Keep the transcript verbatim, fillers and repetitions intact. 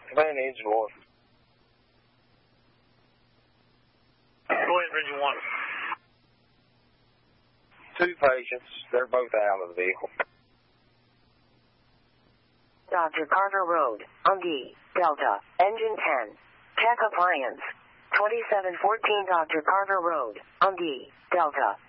Command engine one. Go ahead, engine one. Two patients. They're both out of the vehicle. Doctor Carter Road, Ungi, Delta, Engine ten. Tech Appliance. twenty-seven fourteen Doctor Carter Road, Ungi, Delta.